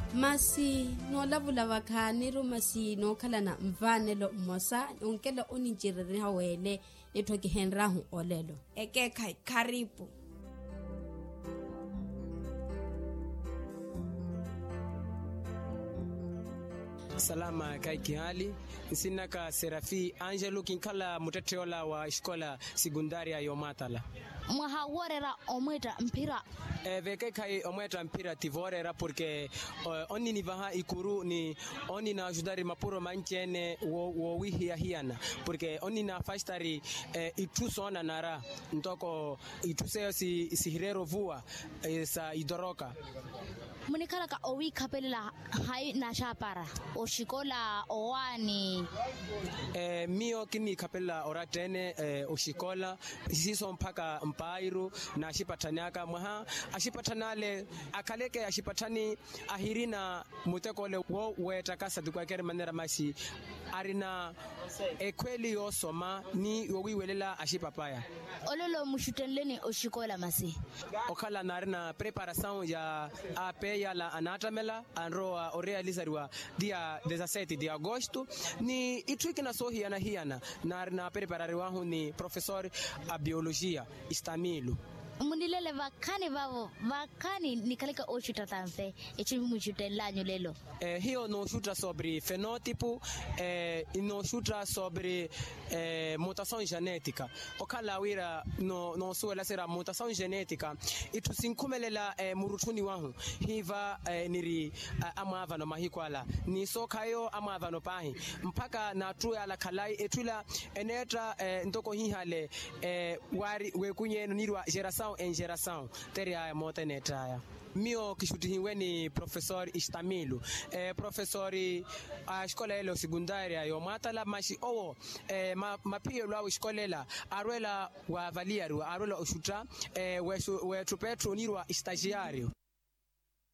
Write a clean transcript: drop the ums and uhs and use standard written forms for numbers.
masi no lavula vakhani rumasi no khala na mvanelo mmosa onkela o ninjirere ha wele le thoki henrahu olelo eke karibu. Salama kai kihali nsinaka Serafi Angelo kinkala muteteola wa iskola sekundaria yomatala mwahaworera omweta mpira veke kai omweta mpira tivorera porque onni ni vaha ikuru ni onni na ajudari mapuro manchene wo wihia hiana porque onni na fastari itusona nara ntoko ituseo si hirero vua sa idoroka munikala ka owi kapelela hai na shapara o shikola owani mio kini kapela oratene o shikola siso mpaka mpairu na ashipatanyaka mwaha ashipatanale akaleke ashipatani ahirina mutekole wo wetakasa dukwakere manera mashi arina ekweli yosoma ni wowiwelela ashipapaya ololo mushutenleni o shikola masi okala narina preparação ya AP ya la anatamela anroa o realizarwa dia 17 de agosto ni itwiki na sohi ana hiana na prepararwa ni professor a biologia Istamilo munilele vakani nikaleka oshuta tanfe echimu mushutelanyo lelo hiyo no shuta sobre fenótipo no shuta sobre mutação genética okala wira no suela sera mutação genética itusinkumelela murutuni wahu hiva niri amava no mahikwala ni sokayo amava no pahi mpaka na tuya la kalai etula eneta ntoko hihale wari wekunye nirwa geração em geração teria motenetaya mio kishutihiwe ni professor Istamilo professor a escola elo secundaria yo matala mashi owo mapio lwa escolela arwela wa valiaru arwela ushuta we tupetro nirwa estagiario